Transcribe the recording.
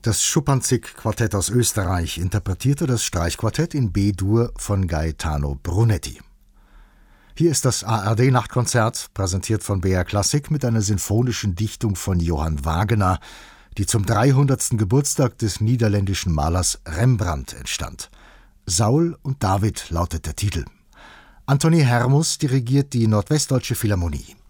Das Schuppanzig-Quartett aus Österreich interpretierte das Streichquartett in B-Dur von Gaetano Brunetti. Hier ist das ARD-Nachtkonzert, präsentiert von BR Klassik mit einer sinfonischen Dichtung von Johann Wagener, die zum 300. Geburtstag des niederländischen Malers Rembrandt entstand. Saul und David lautet der Titel. Antoni Hermus dirigiert die Nordwestdeutsche Philharmonie.